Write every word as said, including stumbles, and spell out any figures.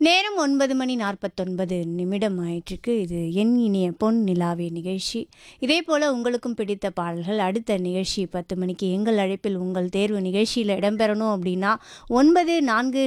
நேரம் ஒன்பது மணி நாற்பத்தொன்பது நிமிடம் ஆயிற்றுக்கு. இது என் இனிய பொன் நிலாவே நிகழ்ச்சி. இதே போல உங்களுக்கும் பிடித்த பாடல்கள் அடுத்த நிகழ்ச்சி பத்து மணிக்கு எங்கள் அழைப்பில் உங்கள் தேர்வு நிகழ்ச்சியில் இடம்பெறணும் அப்படின்னா ஒன்பது நான்கு